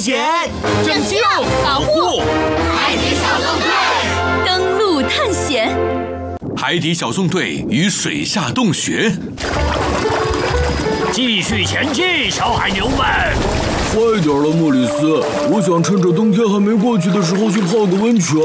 险， 拯救，保护， 海底小纵队， 登陆探险。 海底小纵队与水下洞穴。 继续前进，小海牛们！ 快点了，莫里斯！我想趁着冬天还没过去的时候去泡个温泉。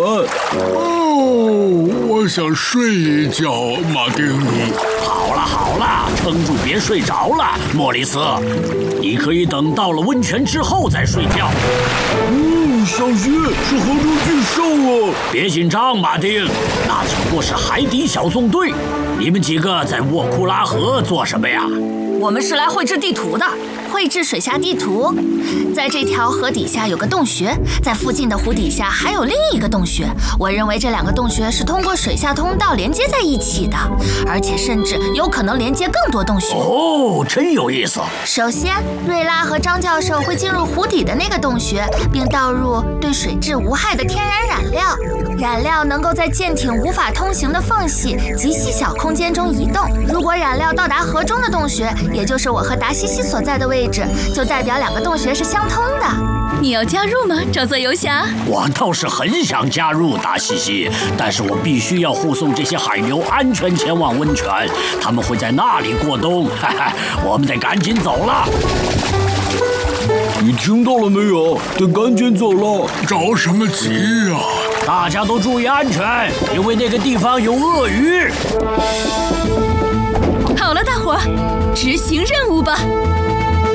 我想睡一觉，马丁。 好了，撑住，别睡着了，莫里斯。你可以等到了温泉之后再睡觉。 小心，是河中巨兽啊！ 别紧张，马丁，那只不过是海底小纵队。你们几个在沃库拉河做什么呀？ 我们是来绘制地图的，绘制水下地图。在这条河底下有个洞穴，在附近的湖底下还有另一个洞穴。我认为这两个洞穴是通过水下通道连接在一起的，而且甚至有可能连接更多洞穴。 哦，真有意思。 首先，瑞拉和张教授会进入湖底的那个洞穴，并倒入对水质无害的天然染料。染料能够在舰艇无法通行的缝隙及细小空间中移动。如果染料到达河中的洞穴，也就是我和达西西所在的位置，就代表两个洞穴是相通的。 你要加入吗，沼泽游侠？ 我倒是很想加入，达西西，但是我必须要护送这些海牛安全前往温泉，他们会在那里过冬。我们得赶紧走了。 你听到了没有？得赶紧走了。 着什么急呀？ 大家都注意安全，因为那个地方有鳄鱼。 好了，大伙儿，执行任务吧。